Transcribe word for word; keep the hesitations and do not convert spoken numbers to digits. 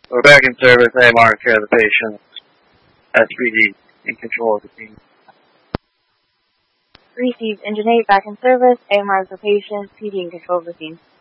We're back in service. A M R in care of the patient. S P D in control of the team. Received. Engine eight back in service. A M R for patient. P D in control of the scene.